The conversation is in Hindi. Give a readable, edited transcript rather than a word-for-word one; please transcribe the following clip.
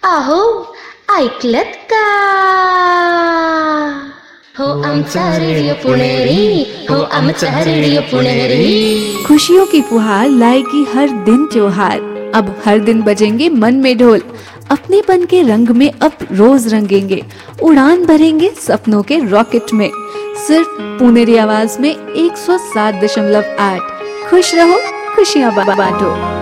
अहो ऐकलत का? हो आमचा रेडिओ पुणेरी, हो आमचा रेडिओ पुणेरी। खुशियों की फुहार लाएगी हर दिन त्योहार। अब हर दिन बजेंगे मन में ढोल, अपनेपन के रंग में अब रोज रंगेंगे, उड़ान भरेंगे सपनों के रॉकेट में। सिर्फ पुणेरी आवाज में 107.8। खुश रहो, खुशियां बांटो।